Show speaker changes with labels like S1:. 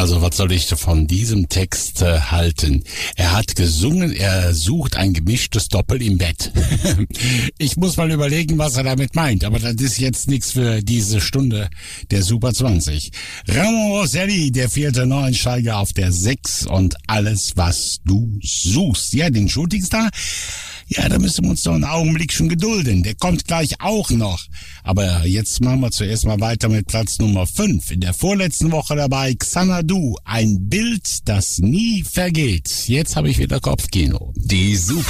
S1: Also was soll ich von diesem Text halten? Er hat gesungen, er sucht ein gemischtes Doppel im Bett. Ich muss mal überlegen, was er damit meint, aber das ist jetzt nichts für diese Stunde der Super 20. Ramon Rosselli, der 4. Neuensteiger auf der 6 und alles, was du suchst. Ja, den Shootingstar, ja, da müssen wir uns doch einen Augenblick schon gedulden. Der kommt gleich auch noch. Aber jetzt machen wir zuerst mal weiter mit Platz Nummer 5. In der vorletzten Woche dabei Xanadu, ein Bild, das nie vergeht. Jetzt habe ich wieder Kopfkino.
S2: Die Super